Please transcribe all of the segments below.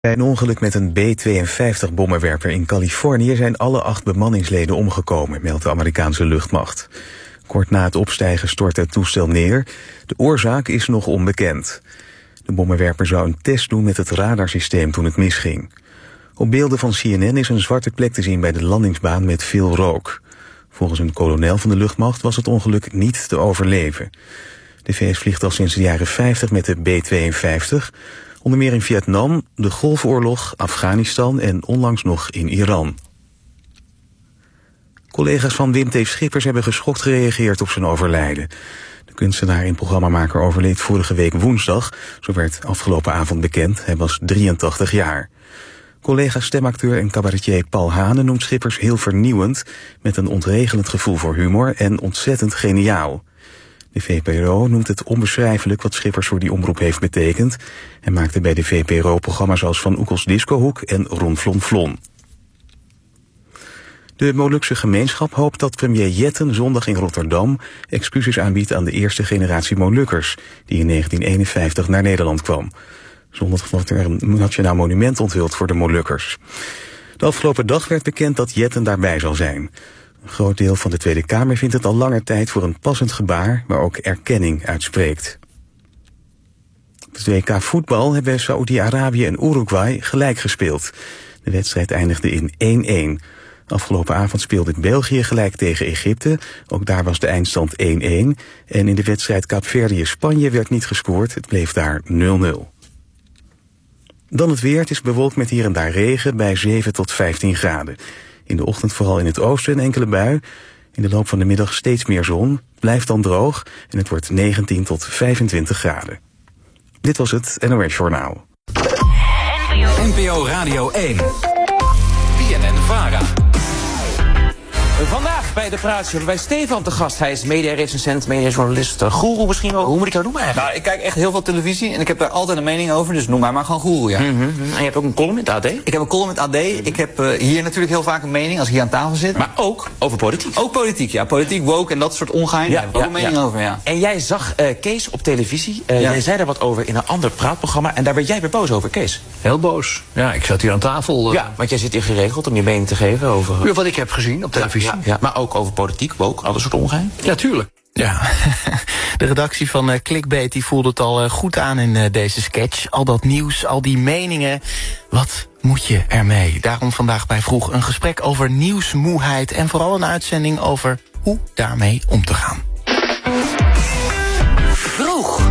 Bij een ongeluk met een B-52-bommenwerper in Californië zijn alle 8 bemanningsleden omgekomen, meldt de Amerikaanse luchtmacht. Kort na het opstijgen stortte het toestel neer. De oorzaak is nog onbekend. De bommenwerper zou een test doen met het radarsysteem toen het misging. Op beelden van CNN is een zwarte plek te zien bij de landingsbaan met veel rook. Volgens een kolonel van de luchtmacht was het ongeluk niet te overleven. De VS vliegt al sinds de jaren 50 met de B-52... onder meer in Vietnam, de Golfoorlog, Afghanistan en onlangs nog in Iran. Collega's van Wim T. Schippers hebben geschokt gereageerd op zijn overlijden. De kunstenaar en programmamaker overleed vorige week woensdag. Zo werd afgelopen avond bekend. Hij was 83 jaar. Collega stemacteur en cabaretier Paul Hane noemt Schippers heel vernieuwend, met een ontregelend gevoel voor humor en ontzettend geniaal. De VPRO noemt het onbeschrijfelijk wat Schippers voor die omroep heeft betekend en maakte bij de VPRO programma's als Van Oekels Discohoek en Ron Flon Flon. De Molukse gemeenschap hoopt dat premier Jetten zondag in Rotterdam excuses aanbiedt aan de eerste generatie Molukkers die in 1951 naar Nederland kwam. Zondag wordt er een nationaal monument onthuld voor de Molukkers. De afgelopen dag werd bekend dat Jetten daarbij zal zijn. Een groot deel van de Tweede Kamer vindt het al langer tijd voor een passend gebaar, maar ook erkenning uitspreekt. Op het WK voetbal hebben Saoedi-Arabië en Uruguay gelijk gespeeld. De wedstrijd eindigde in 1-1. Afgelopen avond speelde België gelijk tegen Egypte. Ook daar was de eindstand 1-1. En in de wedstrijd Kaapverdië-Spanje werd niet gescoord. Het bleef daar 0-0. Dan het weer. Het is bewolkt met hier en daar regen bij 7 tot 15 graden. In de ochtend vooral in het oosten een enkele bui. In de loop van de middag steeds meer zon. Blijft dan droog en het wordt 19 tot 25 graden. Dit was het NOS Journaal. NPO Radio 1. BNN-VARA. Vandaag bij de Praatje bij Stefan te gast. Hij is mediarecensent, mediajournalist, goeroe misschien wel. Hoe moet ik dat noemen eigenlijk? Nou, ik kijk echt heel veel televisie en ik heb daar altijd een mening over, dus noem mij maar gewoon goeroe, ja. En je hebt ook een column in het AD? Ik heb een column in het AD. Ik heb hier natuurlijk heel vaak een mening als ik hier aan tafel zit. Maar ook over politiek? Ook politiek, ja. Politiek, woke en dat soort ongein. Daar heb ik ook een mening over, ja. En jij zag Kees op televisie. Jij zei daar wat over in een ander praatprogramma. En daar werd jij weer boos over, Kees. Heel boos. Ja, ik zat hier aan tafel. Ja, want jij zit hier geregeld om je mening te geven over... Wat ik heb gezien op televisie. Ja. Maar ook over politiek, woke, ander soort ongein? Ja, tuurlijk. Ja, de redactie van Clickbait die voelde het al goed aan in deze sketch. Al dat nieuws, al die meningen. Wat moet je ermee? Daarom vandaag bij Vroeg een gesprek over nieuwsmoeheid... en vooral een uitzending over hoe daarmee om te gaan. Vroeg.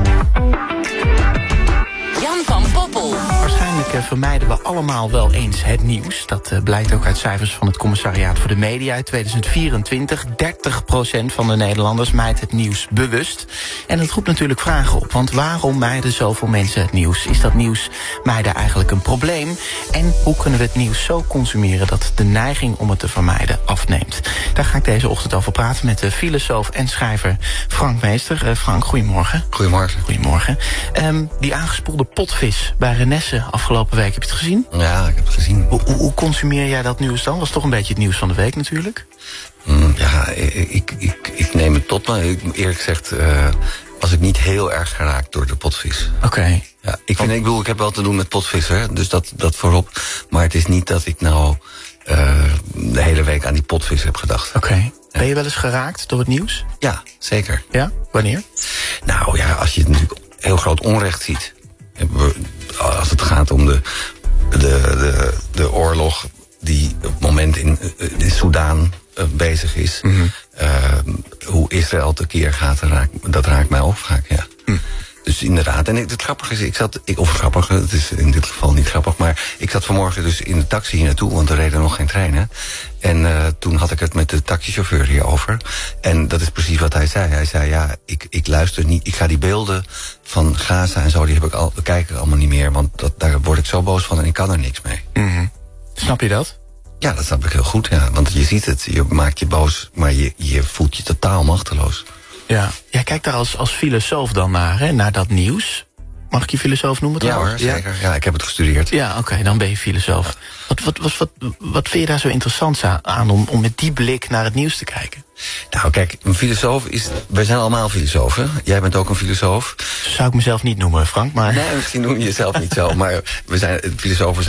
Jan van Poppel. Waarschijnlijk vermijden we allemaal wel eens het nieuws. Dat blijkt ook uit cijfers van het Commissariaat voor de Media uit 2024. 30% van de Nederlanders mijdt het nieuws bewust. En dat roept natuurlijk vragen op. Want waarom mijden zoveel mensen het nieuws? Is dat nieuws mijden eigenlijk een probleem? En hoe kunnen we het nieuws zo consumeren dat de neiging om het te vermijden afneemt? Daar ga ik deze ochtend over praten met de filosoof en schrijver Frank Meester. Frank, goedemorgen. Goedemorgen. Goedemorgen. Die aangespoelde potvis bij Renesse afgelopen week, heb je het gezien? Ja, ik heb het gezien. Hoe consumeer jij dat nieuws dan? Was toch een beetje het nieuws van de week natuurlijk? Ja, ik neem het tot me. Eerlijk gezegd was ik niet heel erg geraakt door de potvis. Oké. Ja, ik bedoel, ik heb wel te doen met potvissen, hè, dus dat voorop. Maar het is niet dat ik nou de hele week aan die potvis heb gedacht. Oké. Ja. Ben je wel eens geraakt door het nieuws? Ja, zeker. Ja? Wanneer? Nou ja, als je natuurlijk heel groot onrecht ziet. Als het gaat om de oorlog die op het moment in Soedan bezig is. Hoe Israël tekeer gaat, dat raakt mij ook vaak, ja. Dus inderdaad, en het grappige is, het is in dit geval niet grappig, maar ik zat vanmorgen dus in de taxi hier naartoe, want er reden nog geen treinen. En toen had ik het met de taxichauffeur hierover. En dat is precies wat hij zei. Hij zei, ja, ik luister niet, ik ga die beelden van Gaza en zo, kijk ik allemaal niet meer, want daar word ik zo boos van en ik kan er niks mee. Snap je dat? Ja, dat snap ik heel goed, ja. Want je ziet het, je maakt je boos, maar je voelt je totaal machteloos. Ja. Jij kijkt daar als filosoof dan naar dat nieuws. Mag ik je filosoof noemen? Ja hoor, trouwens? zeker. Ja, ik heb het gestudeerd. Ja, oké, dan ben je filosoof. Wat vind je daar zo interessant aan om met die blik naar het nieuws te kijken? Nou kijk, een filosoof is... Wij zijn allemaal filosofen. Jij bent ook een filosoof. Zo zou ik mezelf niet noemen, Frank, maar... Nee, misschien noem je jezelf niet zo, maar filosofen